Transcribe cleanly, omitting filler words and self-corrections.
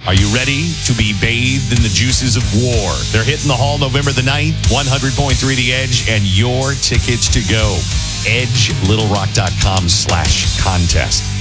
Are you ready to be bathed in the juices of war? They're hitting the hall November the 9th, 100.3 The Edge, and your tickets to go. EdgeLittleRock.com/contest.